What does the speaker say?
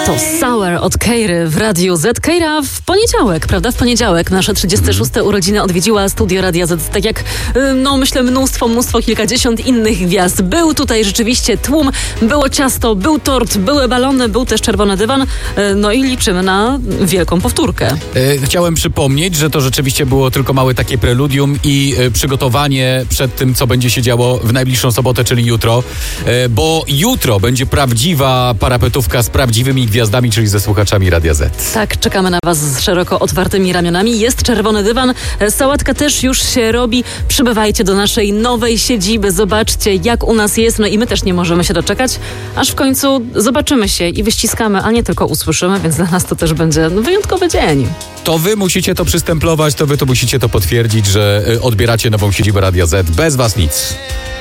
To Sour od Keiry w Radiu Z. Keira w poniedziałek, prawda? W poniedziałek nasze 36. urodziny odwiedziła studio Radia Z. Tak jak, myślę, mnóstwo, kilkadziesiąt innych gwiazd. Był tutaj rzeczywiście tłum, było ciasto, był tort, były balony, był też czerwony dywan. No i liczymy na wielką powtórkę. Chciałem przypomnieć, że to rzeczywiście było tylko małe takie preludium i przygotowanie przed tym, co będzie się działo w najbliższą sobotę, czyli jutro. Bo jutro będzie prawdziwa parapetówka z prawdziwymi gwiazdami, czyli ze słuchaczami Radia Z. Tak, czekamy na Was z szeroko otwartymi ramionami. Jest czerwony dywan, sałatka też już się robi. Przybywajcie do naszej nowej siedziby, zobaczcie, jak u nas jest. No i my też nie możemy się doczekać, aż w końcu zobaczymy się i wyściskamy, a nie tylko usłyszymy, więc dla nas to też będzie wyjątkowy dzień. To wy musicie to przystemplować, to wy to musicie to potwierdzić, że odbieracie nową siedzibę Radia Z. Bez was nic.